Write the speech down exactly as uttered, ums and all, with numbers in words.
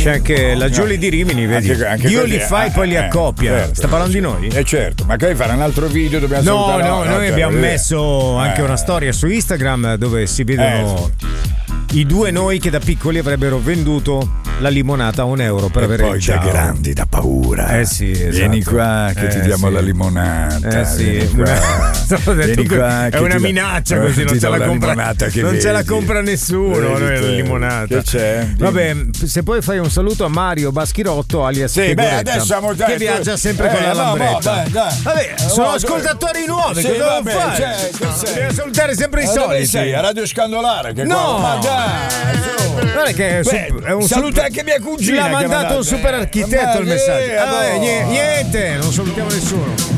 C'è anche la Giulia di Rimini, vedi? Anche- anche Io quelli- li fa e ah, poi li eh, accoppia. certo. Sta parlando di noi? Eh certo, ma che fare un altro video? Dobbiamo No, salutare? no, noi cioè, abbiamo voglio dire. messo anche Eh. una storia su Instagram dove si vedono i due noi che da piccoli avrebbero venduto la limonata a un euro per E avere poi il da ciao. grandi da paura. Eh sì, esatto. Vieni qua che ti Eh diamo sì. la limonata. Eh sì, Vieni qua. Ho detto Vieni che qua è che una ti da- minaccia eh, così, ti non ce do la la compra, limonata che non ce la vedi. compra nessuno, Vedi noi la te. limonata. Che c'è? Dimmi. Vabbè, se poi fai un saluto a Mario Baschirotto alias Sì, beh, Figuretta, adesso siamo già- che viaggia sempre Eh, con la no, no, lambretta. dai, dai. Vabbè, Eh, sono no, ascoltatori nuovi, Sì, che devo vabbè, fare? cioè, che sei? Devo salutare sempre i Ma dove soliti. sei? A Radio Scandolare? Che No! qua- ma dai, su. Guarda che è, Beh, su- è un saluta super- anche mia cugina L'ha che mandato mandato- un super architetto Ma il sì, messaggio. Ah, allora. vabbè, nie- niente, non salutiamo nessuno.